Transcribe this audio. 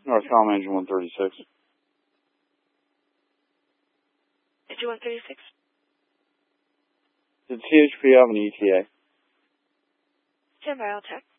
North Comm Engine 136. Engine 136? Did CHP have an ETA? Stand by, I'll check.